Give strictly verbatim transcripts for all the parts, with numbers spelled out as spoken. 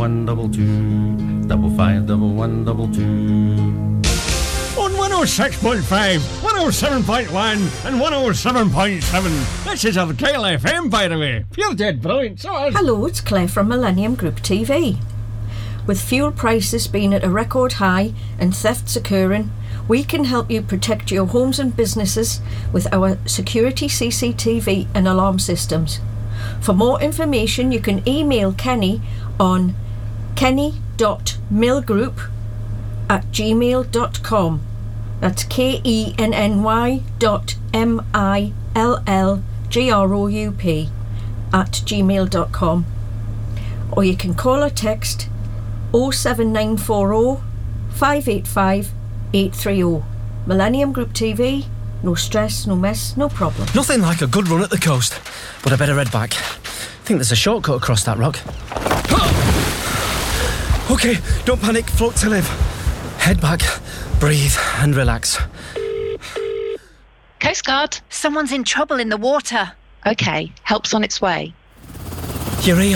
One double two, double five, double one, double two. On one oh six point five, one oh seven point one and one oh seven point seven. This is Argyll F M, by the way. You're dead brilliant, so is... Hello, it's Claire from Millennium Group T V. With fuel prices being at a record high and thefts occurring, we can help you protect your homes and businesses with our security C C T V and alarm systems. For more information, you can email Kenny on kenny dot millgroup at gmail dot com. That's K E N N Y dot M I L L G R O U P at gmail dot com. Or you can call or text oh seven nine four oh, five eight five, eight three oh. Millennium Group T V, no stress, no mess, no problem. Nothing like a good run at the coast, but I better head back. I think there's a shortcut across that rock. OK, don't panic, float to live. Head back, breathe and relax. Coast Guard. Someone's in trouble in the water. OK, help's on its way. You're here.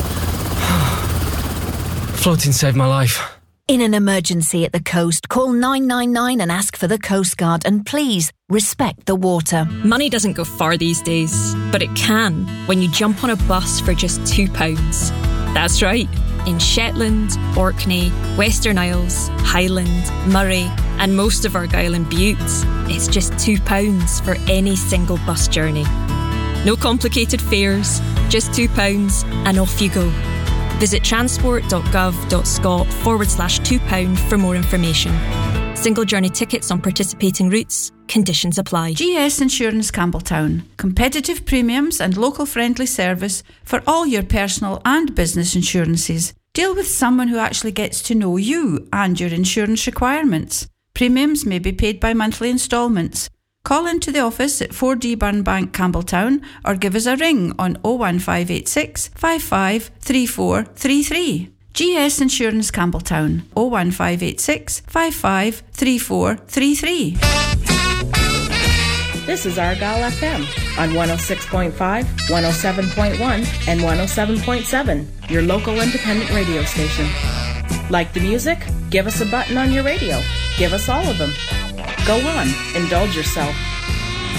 Floating saved my life. In an emergency at the coast, call nine nine nine and ask for the Coast Guard, and please respect the water. Money doesn't go far these days, but it can when you jump on a bus for just two pounds. That's right. In Shetland, Orkney, Western Isles, Highland, Murray and most of Argyll and Bute, it's just two pounds for any single bus journey. No complicated fares, just two pounds and off you go. Visit transport.gov.scot forward slash two pound for more information. Single journey tickets on participating routes. Conditions apply. G S Insurance Campbelltown. Competitive premiums and local friendly service for all your personal and business insurances. Deal with someone who actually gets to know you and your insurance requirements. Premiums may be paid by monthly instalments. Call into the office at four D Burnbank, Campbelltown, or give us a ring on oh one five eight six, five five three four three three. G S Insurance Campbelltown, oh one five eight six, five five three four three three. This is Argyll F M on one oh six point five, one oh seven point one, and one oh seven point seven, your local independent radio station. Like the music? Give us a button on your radio. Give us all of them. Go on, indulge yourself.